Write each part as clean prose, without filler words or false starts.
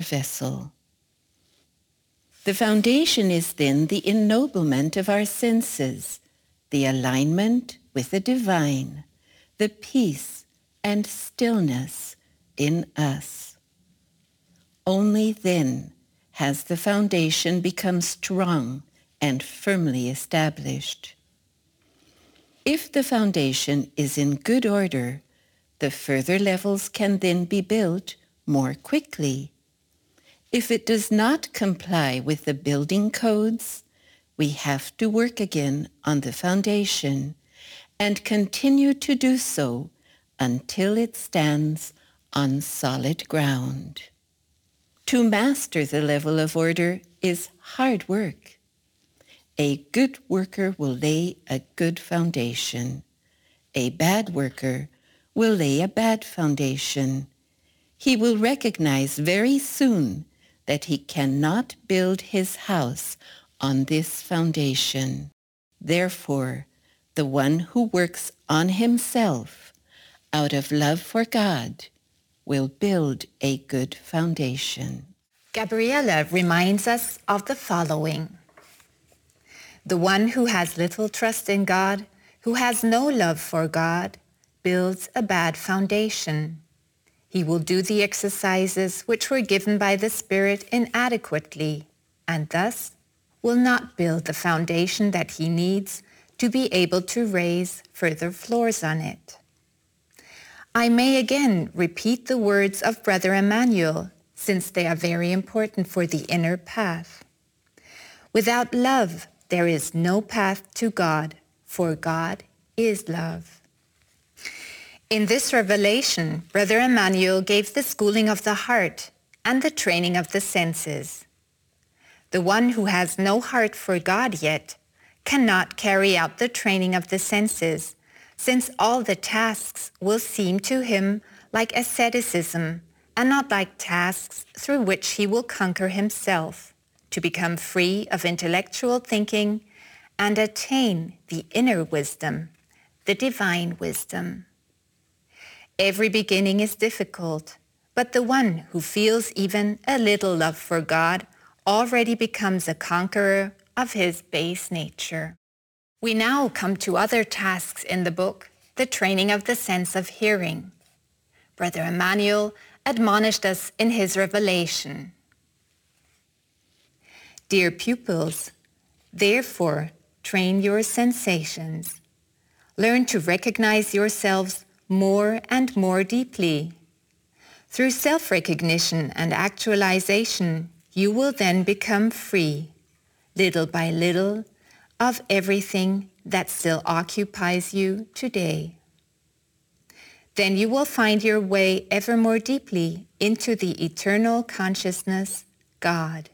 vessel. The foundation is then the ennoblement of our senses, the alignment with the divine, the peace and stillness in us. Only then has the foundation become strong and firmly established. If the foundation is in good order, the further levels can then be built more quickly. If it does not comply with the building codes, we have to work again on the foundation and continue to do so until it stands on solid ground. To master the level of order is hard work. A good worker will lay a good foundation. A bad worker will lay a bad foundation. He will recognize very soon that he cannot build his house on this foundation. Therefore, the one who works on himself out of love for God will build a good foundation. Gabriella reminds us of the following. The one who has little trust in God, who has no love for God, builds a bad foundation. He will do the exercises which were given by the Spirit inadequately, and thus will not build the foundation that he needs to be able to raise further floors on it. I may again repeat the words of Brother Emmanuel, since they are very important for the inner path. Without love, there is no path to God, for God is love. In this revelation, Brother Emmanuel gave the schooling of the heart and the training of the senses. The one who has no heart for God yet cannot carry out the training of the senses, since all the tasks will seem to him like asceticism and not like tasks through which he will conquer himself, to become free of intellectual thinking and attain the inner wisdom, the divine wisdom. Every beginning is difficult, but the one who feels even a little love for God already becomes a conqueror of his base nature. We now come to other tasks in the book, the training of the sense of hearing. Brother Emmanuel admonished us in his revelation. Dear pupils, therefore train your sensations. Learn to recognize yourselves more and more deeply. Through self-recognition and actualization, you will then become free, little by little, of everything that still occupies you today. Then you will find your way ever more deeply into the eternal consciousness, God.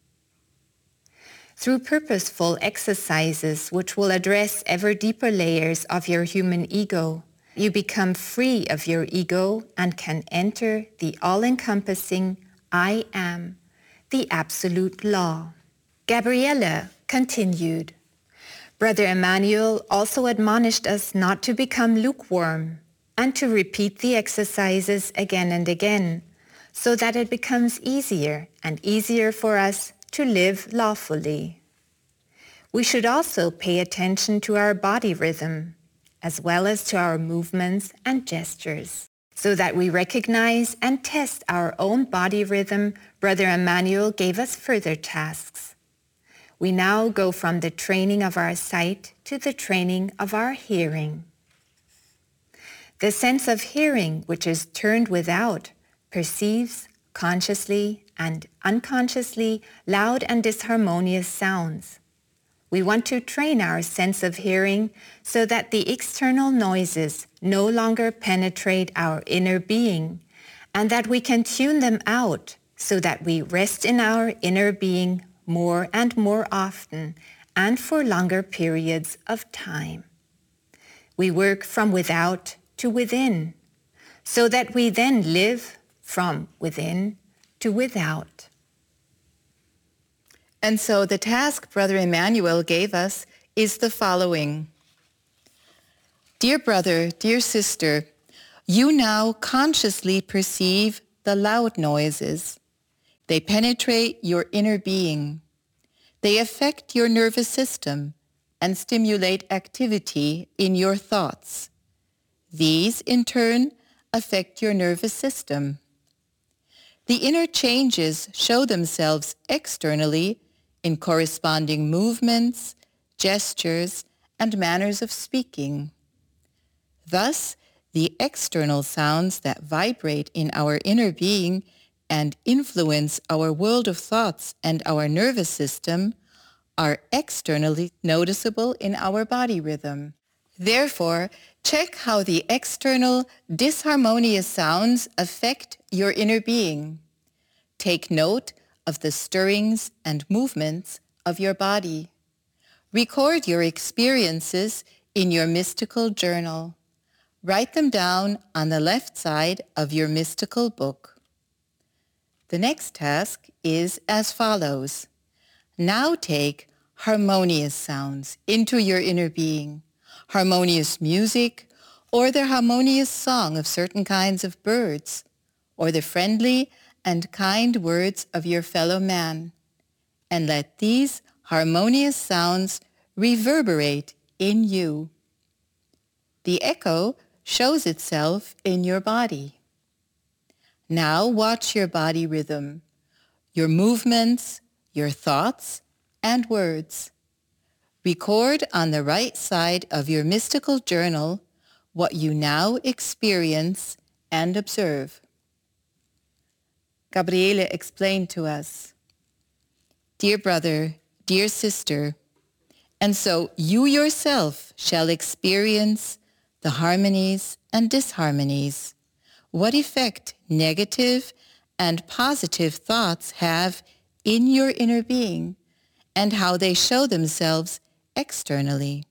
Through purposeful exercises which will address ever deeper layers of your human ego, you become free of your ego and can enter the all-encompassing I am, the absolute law. Gabriella continued. Brother Emmanuel also admonished us not to become lukewarm and to repeat the exercises again and again, so that it becomes easier and easier for us to live lawfully. We should also pay attention to our body rhythm, as well as to our movements and gestures, so that we recognize and test our own body rhythm. Brother Emmanuel gave us further tasks. We now go from the training of our sight to the training of our hearing. The sense of hearing, which is turned without, perceives consciously and unconsciously loud and disharmonious sounds. We want to train our sense of hearing so that the external noises no longer penetrate our inner being, and that we can tune them out so that we rest in our inner being more and more often and for longer periods of time. We work from without to within, so that we then live from within to without. And so the task Brother Emmanuel gave us is the following. Dear brother, dear sister, you now consciously perceive the loud noises. They penetrate your inner being. They affect your nervous system and stimulate activity in your thoughts. These, in turn, affect your nervous system. The inner changes show themselves externally in corresponding movements, gestures, and manners of speaking. Thus, the external sounds that vibrate in our inner being and influence our world of thoughts and our nervous system are externally noticeable in our body rhythm. Therefore, check how the external disharmonious sounds affect your inner being. Take note of the stirrings and movements of your body. Record your experiences in your mystical journal. Write them down on the left side of your mystical book. The next task is as follows. Now take harmonious sounds into your inner being, harmonious music, or the harmonious song of certain kinds of birds, or the friendly and kind words of your fellow man, and let these harmonious sounds reverberate in you. The echo shows itself in your body. Now watch your body rhythm, your movements, your thoughts, and words. Record on the right side of your mystical journal what you now experience and observe. Gabriele explained to us, "Dear brother, dear sister, and so you yourself shall experience the harmonies and disharmonies, what effect negative and positive thoughts have in your inner being, and how they show themselves externally.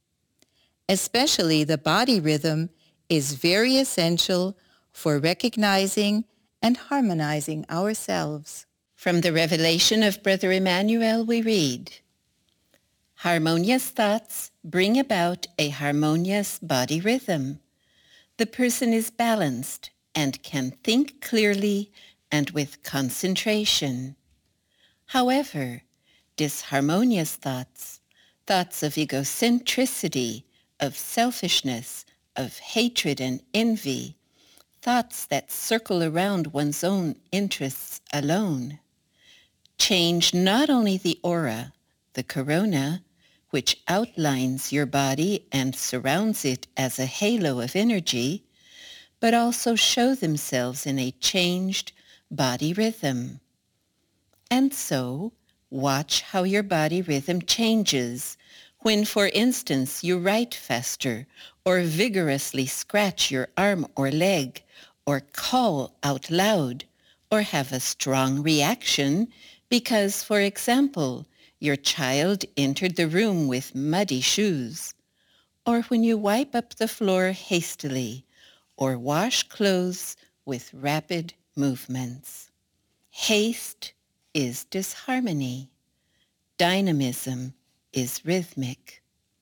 Especially the body rhythm is very essential for recognizing and harmonizing ourselves." From the Revelation of Brother Emmanuel we read, "Harmonious thoughts bring about a harmonious body rhythm. The person is balanced and can think clearly and with concentration. However, disharmonious thoughts, thoughts of egocentricity, of selfishness, of hatred and envy, thoughts that circle around one's own interests alone, change not only the aura, the corona, which outlines your body and surrounds it as a halo of energy, but also show themselves in a changed body rhythm. And so, watch how your body rhythm changes when, for instance, you write faster or vigorously scratch your arm or leg or call out loud or have a strong reaction because, for example, your child entered the room with muddy shoes, or when you wipe up the floor hastily or wash clothes with rapid movements. Haste is disharmony. Dynamism is rhythmic.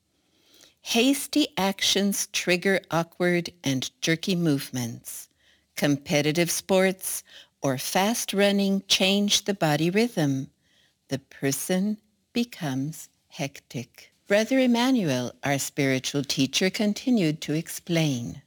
Hasty actions trigger awkward and jerky movements. Competitive sports or fast running change the body rhythm. The person becomes hectic." Brother Emmanuel, our spiritual teacher, continued to explain,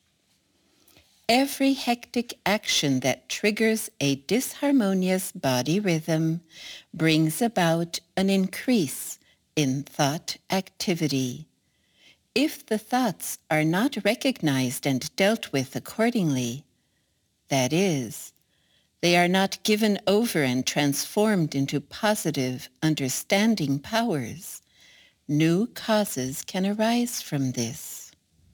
"Every hectic action that triggers a disharmonious body rhythm brings about an increase in thought activity. If the thoughts are not recognized and dealt with accordingly, that is, they are not given over and transformed into positive, understanding powers, new causes can arise from this.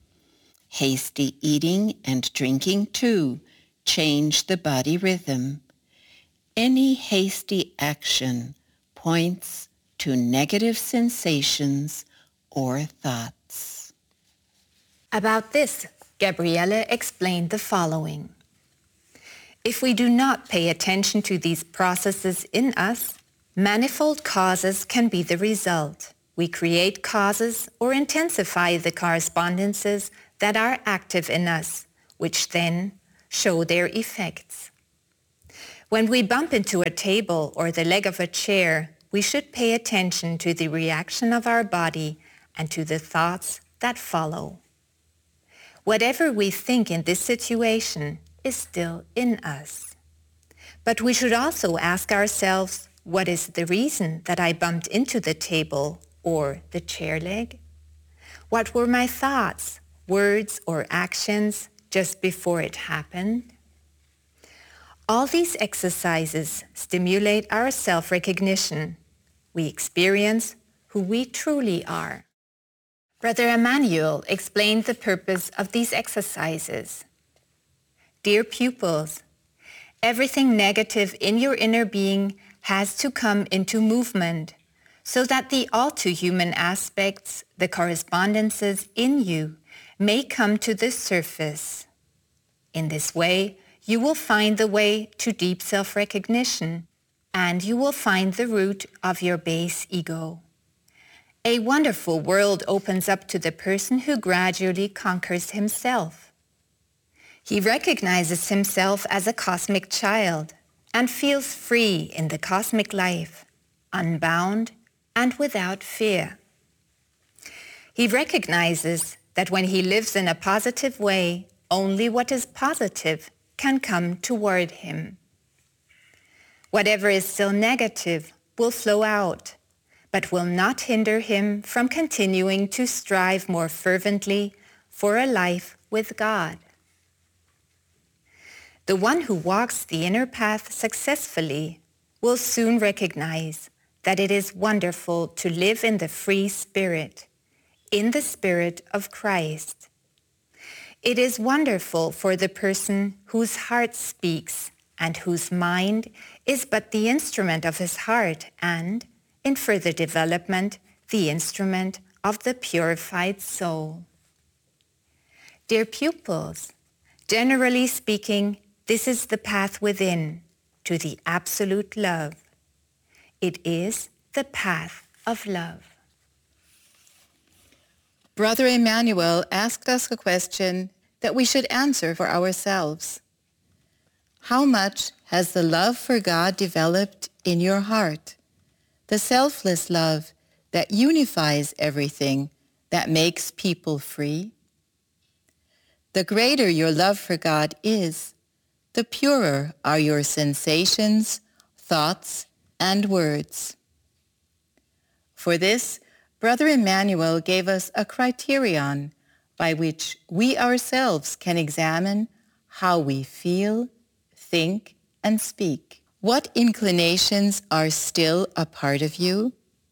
Hasty eating and drinking, too, change the body rhythm. Any hasty action points to negative sensations or thoughts." About this, Gabriele explained the following. If we do not pay attention to these processes in us, manifold causes can be the result. We create causes or intensify the correspondences that are active in us, which then show their effects. When we bump into a table or the leg of a chair, we should pay attention to the reaction of our body and to the thoughts that follow. Whatever we think in this situation is still in us. But we should also ask ourselves, what is the reason that I bumped into the table or the chair leg? What were my thoughts, words, or actions just before it happened? All these exercises stimulate our self-recognition. We experience who we truly are. Brother Emmanuel explained the purpose of these exercises. Dear pupils, everything negative in your inner being has to come into movement so that the all-too-human aspects, the correspondences in you, may come to the surface. In this way, you will find the way to deep self-recognition, and you will find the root of your base ego. A wonderful world opens up to the person who gradually conquers himself. He recognizes himself as a cosmic child and feels free in the cosmic life, unbound and without fear. He recognizes that when he lives in a positive way, only what is positive can come toward him. Whatever is still negative will flow out, but will not hinder him from continuing to strive more fervently for a life with God. The one who walks the inner path successfully will soon recognize that it is wonderful to live in the free spirit, in the spirit of Christ. It is wonderful for the person whose heart speaks and whose mind is but the instrument of his heart and, in further development, the instrument of the purified soul. Dear pupils, generally speaking, this is the path within to the absolute love. It is the path of love. Brother Emmanuel asked us a question that we should answer for ourselves. How much has the love for God developed in your heart? The selfless love that unifies everything, that makes people free? The greater your love for God is, the purer are your sensations, thoughts, and words. For this, Brother Emmanuel gave us a criterion by which we ourselves can examine how we feel, think, and speak. What inclinations are still a part of you?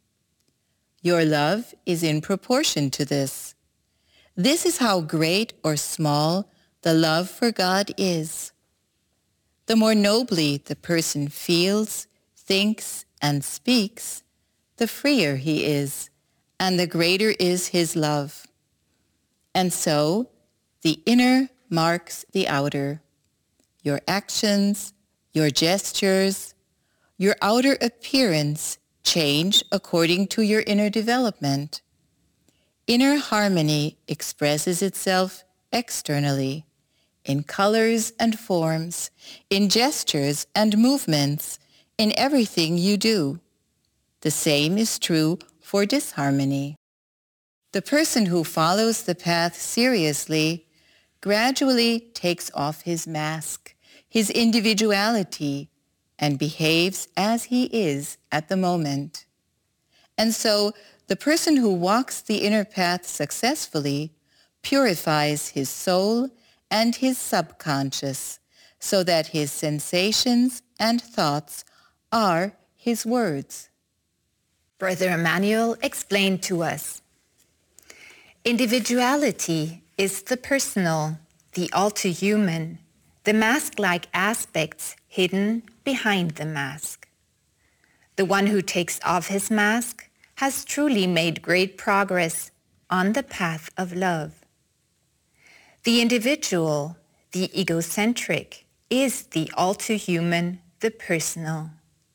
Your love is in proportion to this. This is how great or small the love for God is. The more nobly the person feels, thinks, and speaks, the freer he is, and the greater is his love. And so, the inner marks the outer. Your actions, your gestures, your outer appearance change according to your inner development. Inner harmony expresses itself externally, in colors and forms, in gestures and movements, in everything you do. The same is true for disharmony. The person who follows the path seriously gradually takes off his mask, his individuality, and behaves as he is at the moment. And so the person who walks the inner path successfully purifies his soul and his subconscious so that his sensations and thoughts are his words. Brother Emmanuel explained to us, individuality is the personal, the all-too-human, the mask-like aspects hidden behind the mask. The one who takes off his mask has truly made great progress on the path of love. The individual, the egocentric, is the all-too-human, the personal.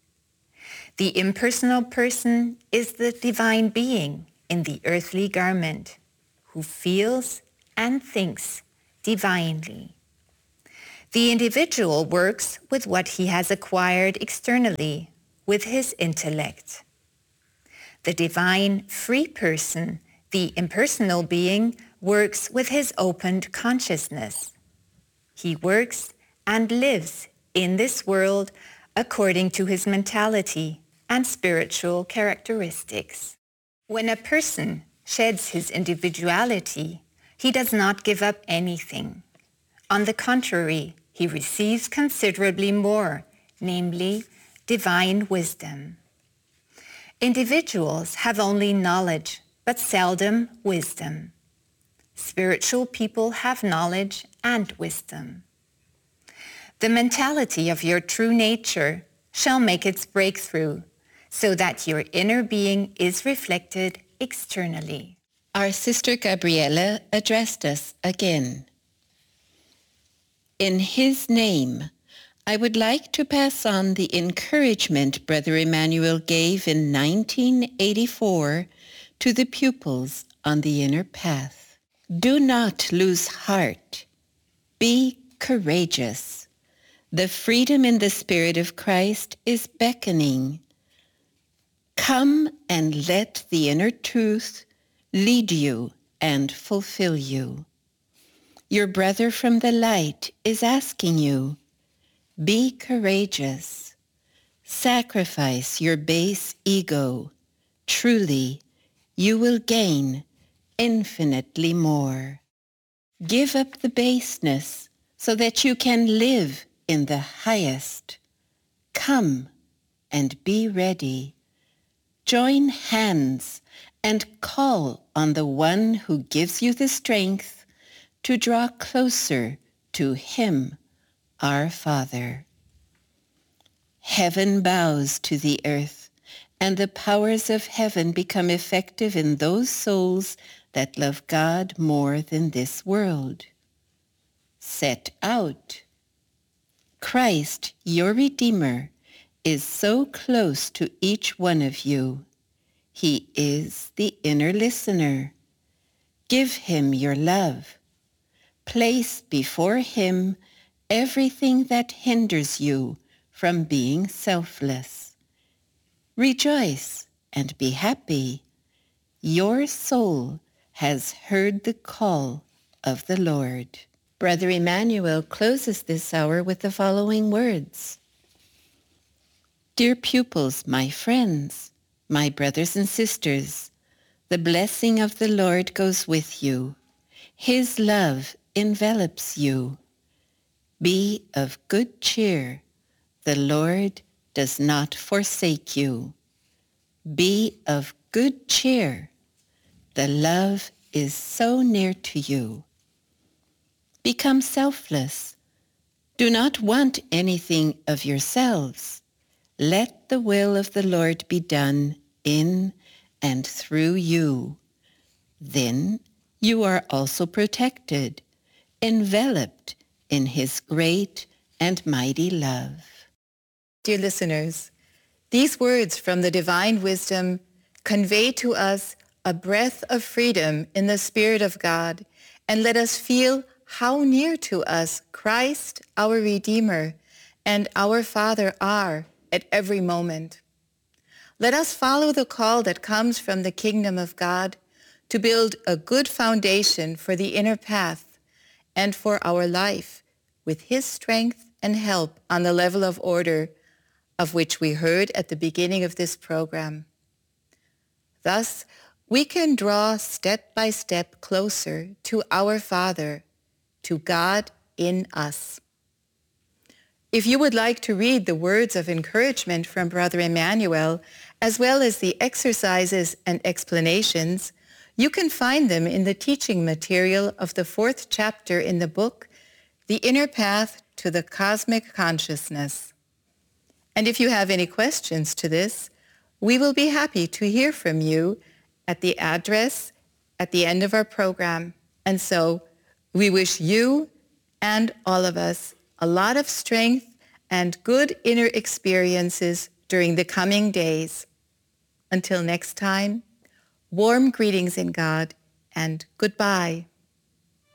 The impersonal person is the divine being in the earthly garment, who feels and thinks divinely. The individual works with what he has acquired externally, with his intellect. The divine free person, the impersonal being, works with his opened consciousness. He works and lives in this world according to his mentality and spiritual characteristics. When a person sheds his individuality, he does not give up anything. On the contrary, he receives considerably more, namely, divine wisdom. Individuals have only knowledge, but seldom wisdom. Spiritual people have knowledge and wisdom. The mentality of your true nature shall make its breakthrough, so that your inner being is reflected externally. Our Sister Gabriela addressed us again. In his name, I would like to pass on the encouragement Brother Emmanuel gave in 1984 to the pupils on the inner path. Do not lose heart. Be courageous. The freedom in the Spirit of Christ is beckoning. Come and let the inner truth lead you and fulfill you. Your brother from the light is asking you, be courageous. Sacrifice your base ego. Truly, you will gain infinitely more. Give up the baseness so that you can live in the highest. Come and be ready. Join hands and call on the one who gives you the strength to draw closer to him, our Father. Heaven bows to the earth, and the powers of heaven become effective in those souls that love God more than this world. Set out. Christ, your Redeemer, is so close to each one of you. He is the inner listener. Give him your love. Place before him everything that hinders you from being selfless. Rejoice and be happy. Your soul has heard the call of the Lord. Brother Emmanuel closes this hour with the following words. Dear pupils, my friends, my brothers and sisters, the blessing of the Lord goes with you. His love envelops you. Be of good cheer. The Lord does not forsake you. Be of good cheer. The love is so near to you. Become selfless. Do not want anything of yourselves. Let the will of the Lord be done in and through you. Then you are also protected, enveloped in his great and mighty love. Dear listeners, these words from the divine wisdom convey to us a breath of freedom in the Spirit of God, and let us feel how near to us Christ, our Redeemer, and our Father are at every moment. Let us follow the call that comes from the kingdom of God to build a good foundation for the inner path and for our life with his strength and help on the level of order of which we heard at the beginning of this program. Thus, we can draw step by step closer to our Father, to God in us. If you would like to read the words of encouragement from Brother Emmanuel, as well as the exercises and explanations, you can find them in the teaching material of the 4th chapter in the book, The Inner Path to the Cosmic Consciousness. And if you have any questions to this, we will be happy to hear from you at the address at the end of our program. And so we wish you and all of us a lot of strength and good inner experiences during the coming days. Until next time, warm greetings in God and goodbye.